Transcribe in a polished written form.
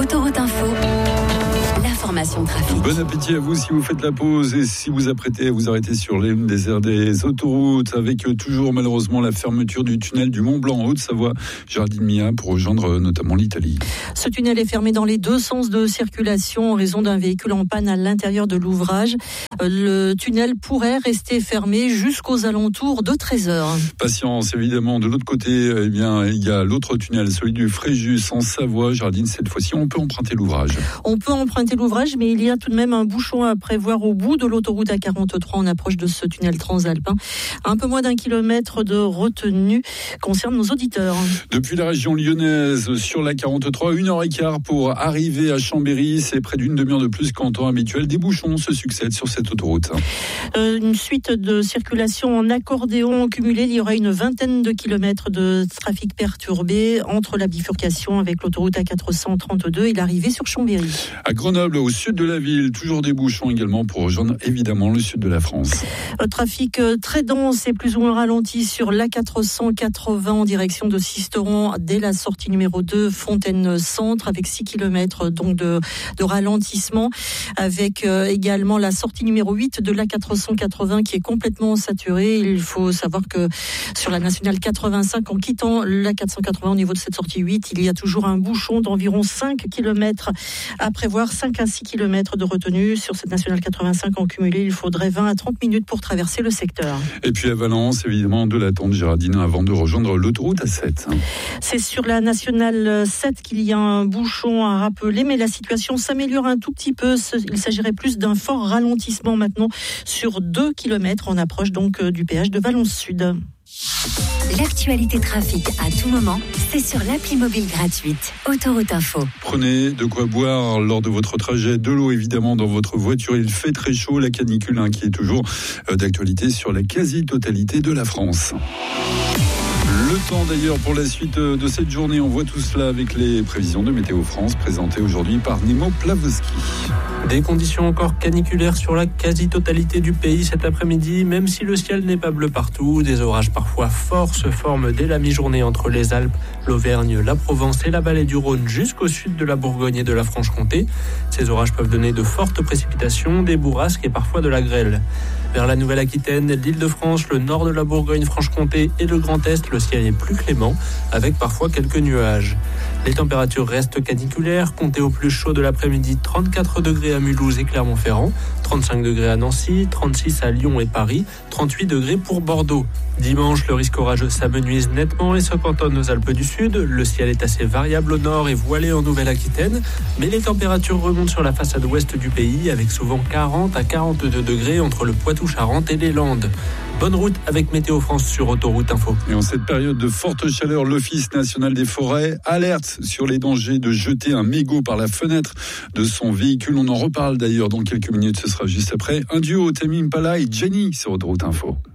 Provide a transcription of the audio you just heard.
Autoroute Info. L'information trafic. Bon appétit à vous si vous faites la pause et si vous apprêtez à vous arrêter sur l'une des aires des autoroutes, avec toujours malheureusement la fermeture du tunnel du Mont-Blanc en Haute-Savoie, Géraldine Mia, pour rejoindre notamment l'Italie. Ce tunnel est fermé dans les deux sens de circulation en raison d'un véhicule en panne à l'intérieur de l'ouvrage. Le tunnel pourrait rester fermé jusqu'aux alentours de 13h. Patience, évidemment. De l'autre côté, il y a l'autre tunnel, celui du Fréjus en Savoie. Géraldine, cette fois-ci, on peut emprunter l'ouvrage. On peut emprunter l'ouvrage, mais il y a tout de même un bouchon à prévoir au bout de l'autoroute A43 en approche de ce tunnel transalpin. Un peu moins d'1 kilomètre de retenue concerne nos auditeurs. Depuis la région lyonnaise, sur la 43, 1h15 pour arriver à Chambéry. C'est près d'une demi-heure de plus qu'en temps habituel. Des bouchons se succèdent sur cette autoroute. Une suite de circulation en accordéon cumulé. Il y aura une vingtaine de kilomètres de trafic perturbé entre la bifurcation avec l'autoroute A432 et l'arrivée sur Chambéry. À Grenoble, au sud de la ville, toujours des bouchons également pour rejoindre évidemment le sud de la France. Trafic très dense et plus ou moins ralenti sur l'A480 en direction de Sisteron dès la sortie numéro 2, Fontaine Centre, avec 6 km donc de ralentissement, avec également la sortie numéro 8 de l'A480 qui est complètement saturée. Il faut savoir que sur la nationale 85, en quittant l'A480 au niveau de cette sortie 8, il y a toujours un bouchon d'environ 5 km à prévoir, 5 à 6 km de retenue sur cette nationale 85 en cumulé. Il faudrait 20 à 30 minutes pour traverser le secteur. Et puis à Valence, évidemment, de l'attente, Géraldine, avant de rejoindre l'autoroute A7. C'est sur la nationale 7 qu'il y a un bouchon à rappeler, mais la situation s'améliore un tout petit peu. Il s'agirait plus d'un fort ralentissement maintenant sur 2 km en approche donc du péage de Valence Sud. L'actualité trafic à tout moment, c'est sur l'appli mobile gratuite Autoroute Info. Prenez de quoi boire lors de votre trajet, de l'eau évidemment dans votre voiture. Il fait très chaud, la canicule qui est toujours d'actualité sur la quasi-totalité de la France. Le temps d'ailleurs pour la suite de cette journée, on voit tout cela avec les prévisions de Météo France présentées aujourd'hui par Nemo Plavosky. Des conditions encore caniculaires sur la quasi-totalité du pays cet après-midi, même si le ciel n'est pas bleu partout. Des orages parfois forts se forment dès la mi-journée entre les Alpes, l'Auvergne, la Provence et la vallée du Rhône jusqu'au sud de la Bourgogne et de la Franche-Comté. Ces orages peuvent donner de fortes précipitations, des bourrasques et parfois de la grêle. Vers la Nouvelle-Aquitaine, l'Île-de-France, le nord de la Bourgogne-Franche-Comté et le Grand Est, le ciel est plus clément, avec parfois quelques nuages. Les températures restent caniculaires, comptez au plus chaud de l'après-midi 34 degrés à Mulhouse et Clermont-Ferrand, 35 degrés à Nancy, 36 à Lyon et Paris, 38 degrés pour Bordeaux. Dimanche, le risque orageux s'amenuise nettement et se cantonne aux Alpes du Sud. Le ciel est assez variable au nord et voilé en Nouvelle-Aquitaine, mais les températures remontent sur la façade ouest du pays avec souvent 40 à 42 degrés entre le Poitou-Charentes et les Landes. Bonne route avec Météo France sur Autoroute Info. Et en cette période de forte chaleur, l'Office national des forêts alerte sur les dangers de jeter un mégot par la fenêtre de son véhicule. On en reparle d'ailleurs dans quelques minutes, ce sera juste après. Un duo, Tame Impala et Jenny sur Autoroute Info.